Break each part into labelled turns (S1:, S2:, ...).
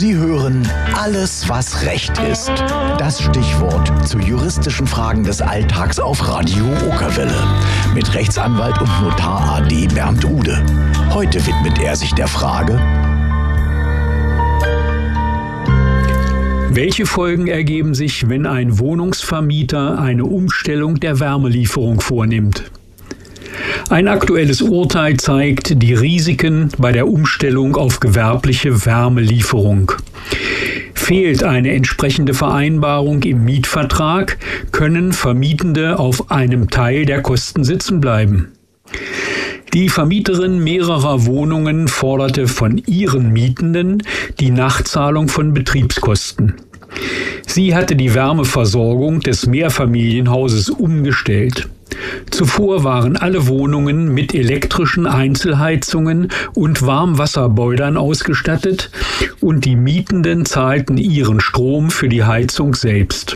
S1: Sie hören Alles, was Recht ist. Das Stichwort zu juristischen Fragen des Alltags auf Radio Okerwelle. Mit Rechtsanwalt und Notar AD Bernd Ude. Heute widmet er sich der Frage:
S2: Welche Folgen ergeben sich, wenn ein Wohnungsvermieter eine Umstellung der Wärmelieferung vornimmt? Ein aktuelles Urteil zeigt die Risiken bei der Umstellung auf gewerbliche Wärmelieferung. Fehlt eine entsprechende Vereinbarung im Mietvertrag, können Vermietende auf einem Teil der Kosten sitzen bleiben. Die Vermieterin mehrerer Wohnungen forderte von ihren Mietenden die Nachzahlung von Betriebskosten. Sie hatte die Wärmeversorgung des Mehrfamilienhauses umgestellt. Zuvor waren alle Wohnungen mit elektrischen Einzelheizungen und Warmwasserboilern ausgestattet und die Mietenden zahlten ihren Strom für die Heizung selbst.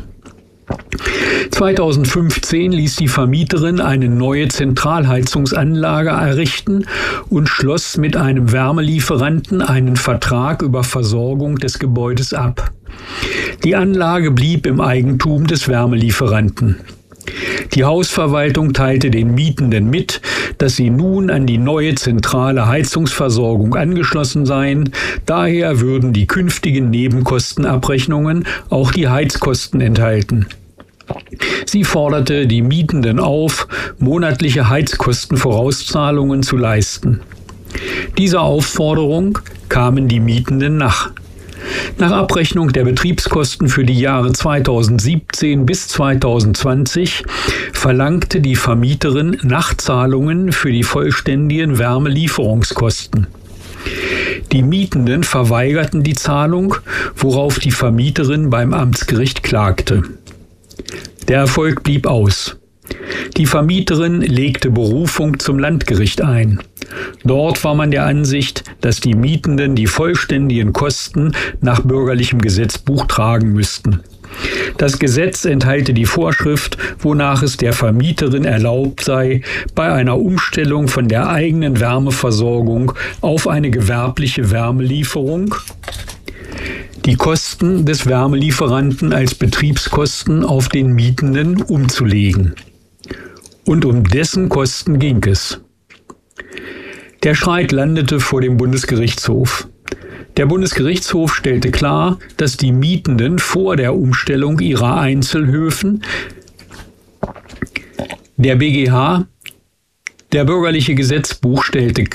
S2: 2015 ließ die Vermieterin eine neue Zentralheizungsanlage errichten und schloss mit einem Wärmelieferanten einen Vertrag über Versorgung des Gebäudes ab. Die Anlage blieb im Eigentum des Wärmelieferanten. Die Hausverwaltung teilte den Mietenden mit, dass sie nun an die neue zentrale Heizungsversorgung angeschlossen seien. Daher würden die künftigen Nebenkostenabrechnungen auch die Heizkosten enthalten. Sie forderte die Mietenden auf, monatliche Heizkostenvorauszahlungen zu leisten. Dieser Aufforderung kamen die Mietenden nach. Nach Abrechnung der Betriebskosten für die Jahre 2017 bis 2020 verlangte die Vermieterin Nachzahlungen für die vollständigen Wärmelieferungskosten. Die Mietenden verweigerten die Zahlung, worauf die Vermieterin beim Amtsgericht klagte. Der Erfolg blieb aus. Die Vermieterin legte Berufung zum Landgericht ein. Dort war man der Ansicht, dass die Mietenden die vollständigen Kosten nach bürgerlichem Gesetzbuch tragen müssten. Das Gesetz enthalte die Vorschrift, wonach es der Vermieterin erlaubt sei, bei einer Umstellung von der eigenen Wärmeversorgung auf eine gewerbliche Wärmelieferung die Kosten des Wärmelieferanten als Betriebskosten auf den Mietenden umzulegen. Und um dessen Kosten ging es. Der Streit landete vor dem Bundesgerichtshof. Der Bundesgerichtshof stellte klar, dass die Mietenden vor der Umstellung ihrer Einzelhöfen der BGH, der bürgerliche Gesetzbuch stellte,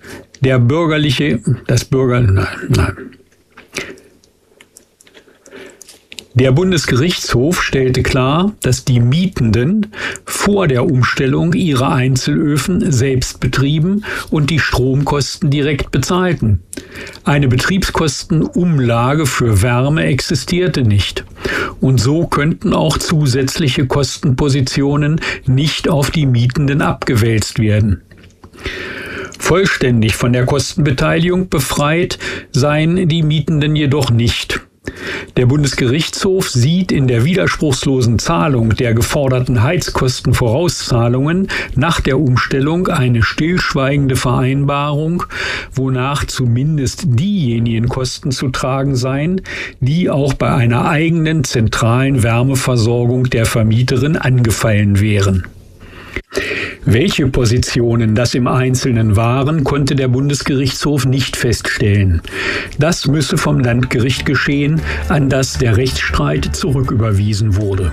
S2: Der Bundesgerichtshof stellte klar, dass die Mietenden vor der Umstellung ihre Einzelöfen selbst betrieben und die Stromkosten direkt bezahlten. Eine Betriebskostenumlage für Wärme existierte nicht. Und so könnten auch zusätzliche Kostenpositionen nicht auf die Mietenden abgewälzt werden. Vollständig von der Kostenbeteiligung befreit seien die Mietenden jedoch nicht. Der Bundesgerichtshof sieht in der widerspruchslosen Zahlung der geforderten Heizkostenvorauszahlungen nach der Umstellung eine stillschweigende Vereinbarung, wonach zumindest diejenigen Kosten zu tragen seien, die auch bei einer eigenen zentralen Wärmeversorgung der Vermieterin angefallen wären. Welche Positionen das im Einzelnen waren, konnte der Bundesgerichtshof nicht feststellen. Das müsse vom Landgericht geschehen, an das der Rechtsstreit zurücküberwiesen wurde.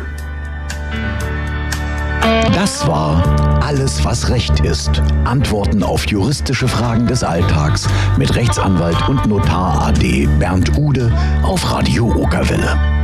S1: Das war Alles, was Recht ist. Antworten auf juristische Fragen des Alltags mit Rechtsanwalt und Notar AD Bernd Ude auf Radio Okerwelle.